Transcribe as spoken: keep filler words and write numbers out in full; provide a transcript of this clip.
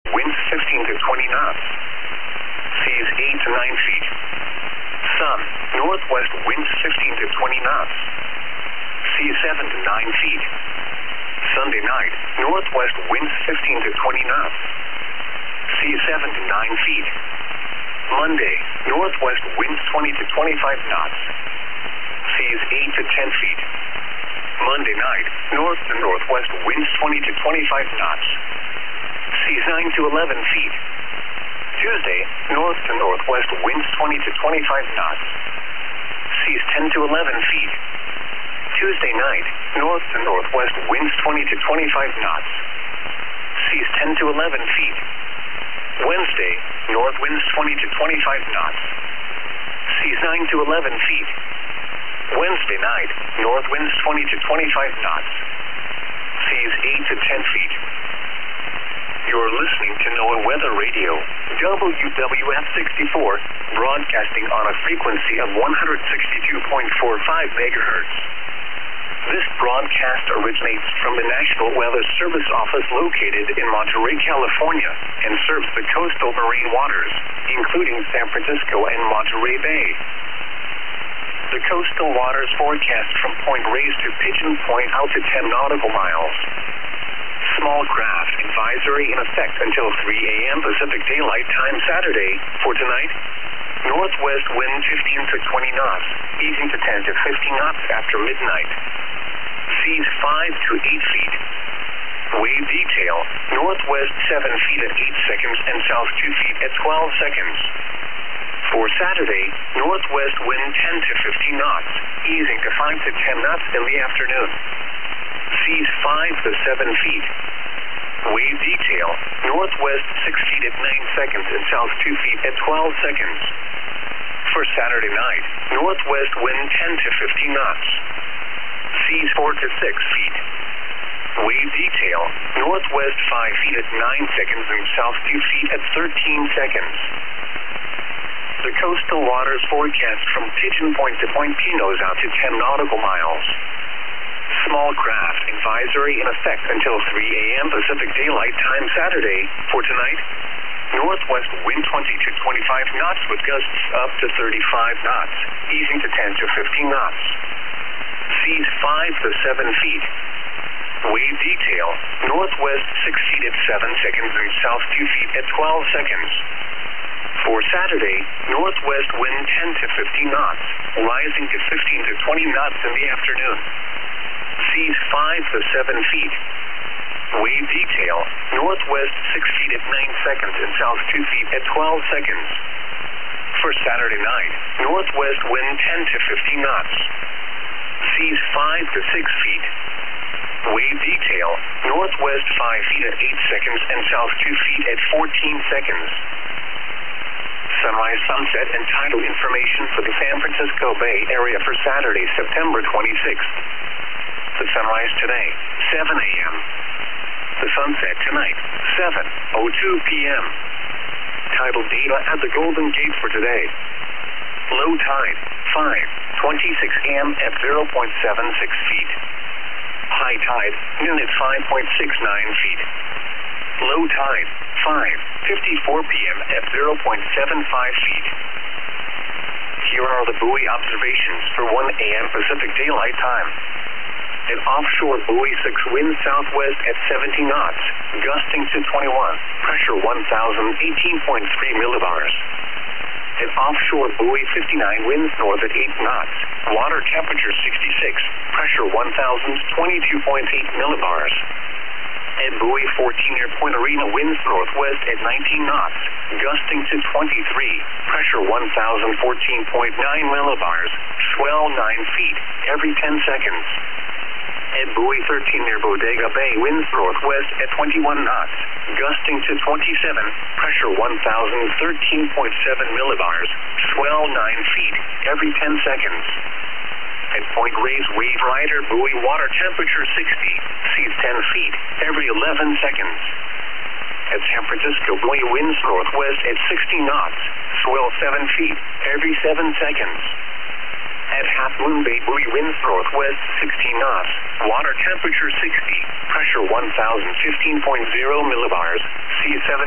winds fifteen to twenty knots. Seas eight to nine feet. Sun, northwest winds fifteen to twenty knots. Seas seven to nine feet. Sunday night, northwest winds fifteen to twenty knots. Seas seven to nine feet. Monday, northwest winds twenty to twenty-five knots. Seas eight to ten feet. Monday night, north to northwest winds twenty to twenty-five knots. Seas nine to eleven feet. Tuesday, north to northwest winds twenty to twenty-five knots. Seas ten to eleven feet. Tuesday night, north to northwest winds twenty to twenty-five knots. Seas ten to eleven feet. Wednesday, north winds twenty to twenty-five knots. Seas nine to eleven feet. Wednesday night, north winds twenty to twenty-five knots. Seas eight to ten feet. You're listening to NOAA Weather Radio, W W F sixty-four, broadcasting on a frequency of one hundred sixty-two point four five megahertz. This broadcast originates from the National Weather Service Office located in Monterey, California, and serves the coastal marine waters, including San Francisco and Monterey Bay. The coastal waters forecast from Point Reyes to Pigeon Point out to ten nautical miles. Small craft advisory in effect until three a.m. Pacific Daylight Time Saturday. For tonight, northwest wind fifteen to twenty knots, easing to ten to fifteen knots after midnight. Seas five to eight feet. Wave detail, northwest seven feet at eight seconds and south two feet at twelve seconds. For Saturday, northwest wind ten to fifteen knots, easing to five to ten knots in the afternoon. Seas five to seven feet. Wave detail, northwest six feet at nine seconds and south two feet at twelve seconds. For Saturday night, northwest wind ten to fifteen knots. Seas four to six feet. Wave detail, northwest five feet at nine seconds and south two feet at thirteen seconds. The coastal waters forecast from Pigeon Point to Point Pinos out to ten nautical miles. Small craft advisory in effect until three a.m. Pacific Daylight Time Saturday. For tonight, northwest wind twenty to twenty-five knots with gusts up to thirty-five knots, easing to ten to fifteen knots. Seas five to seven feet. Wave detail, northwest six feet at seven seconds and south two feet at twelve seconds. For Saturday, northwest wind ten to fifteen knots, rising to fifteen to twenty knots in the afternoon. Seas five to seven feet. Wave detail, northwest six feet at nine seconds and south two feet at twelve seconds. For Saturday night, northwest wind ten to fifteen knots. Seas five to six feet. Wave detail, northwest five feet at eight seconds and south two feet at fourteen seconds. Sunrise, sunset, and tidal information for the San Francisco Bay Area for Saturday, September twenty-sixth. The sunrise today, seven a.m. The sunset tonight, seven oh two p.m. Tidal data at the Golden Gate for today. Low tide, five twenty-six a.m. at zero point seven six feet. High tide, noon at five point six nine feet. Low tide, five fifty-four p.m. at zero point seven five feet. Here are the buoy observations for one a.m. Pacific Daylight Time. An offshore buoy six wind southwest at seventy knots, gusting to twenty-one, pressure one thousand eighteen point three millibars. An offshore buoy fifty-nine winds north at eight knots, water temperature sixty-six, pressure one thousand twenty-two point eight millibars. And buoy fourteen near Point Arena winds northwest at nineteen knots, gusting to twenty-three, pressure one thousand fourteen point nine millibars, swell nine feet every ten seconds. At buoy thirteen near Bodega Bay winds northwest at twenty-one knots, gusting to twenty-seven, pressure one thousand thirteen point seven millibars, swell nine feet every ten seconds. At Point Reyes Wave Rider buoy water temperature sixty, seas ten feet every eleven seconds. At San Francisco buoy winds northwest at sixty knots, swell seven feet every seven seconds. At Half Moon Bay buoy winds northwest sixteen knots, water temperature sixty, pressure one thousand fifteen point zero millibars, seas seven